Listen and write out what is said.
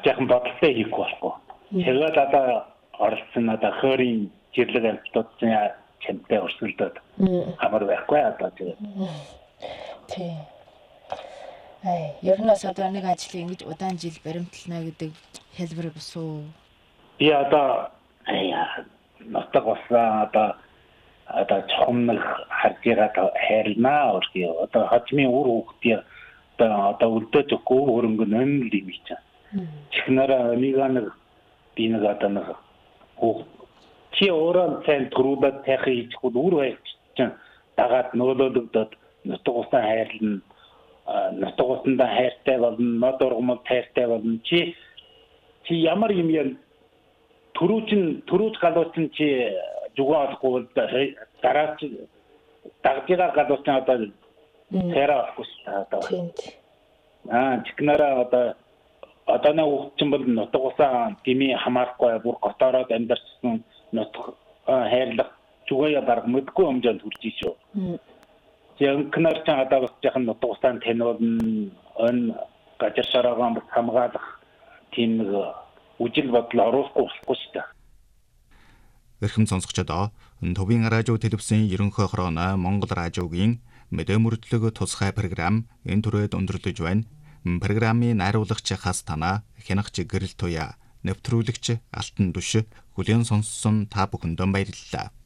яхан бодолтой хийх болохгүй. Тэгээд одоо оролцсон одоо хөрийн жирлэг амтлуудын чамтай өрсөлдөд амар байхгүй одоо тэгээд. Тий. Ер нь бас одоо нэг ажлыг ингэж удаан жил баримтлана гэдэг хэлбэр бас уу? Би одоо нутаг болсон одоо чомног харж байгаа хайрлнаа үргэлж одоо хажмын үр хүүхдийн одоо үлдээд өгөө хөрөнгө нэн л юм чинь. Чихнараа нэг би нэг одоо нэг чи өөрөө цаан төрүүлээд тайхыг хийчихвэл үр байж чинь дагаад нөөлөлөгдөд нутаг усан хайрлна. Нутаг усандаа хайртай болно, нод ургамал хайртай болно. Чи ямар юм яа төрүүч галуучин чи зүгөө олохгүй дараа дагдгаа галуучин одоо тэраа олохгүй одоо. Чихнараа одоо нэг хүүхдчин бол нутаг усаа гими хамаарахгүй бүр готоороод амьдарсан нутаг хайрлах зүгөө бараг мэдгүй хэмжээнд хүрч шүү. Янкнаар ч одоо бас яхан нутаг усаан таниулна өн газар шараагаан хамгаалах тийм нэг үжил бодол оруулахгүй болохгүй шүү дээ. Эрхэм сонсогчдоо Төвийн радио телевизийн ерөнхий хорооно Монгол радиогийн мэдээ мөрдлөг тусгай програм энэ түрээд өндөрлөж байна. Программын найруулагч хас танаа хянагч гэрэл туяа нэвтрүүлэгч алтан дүш хүлээн сонссон та бүхэндээ баярлалаа.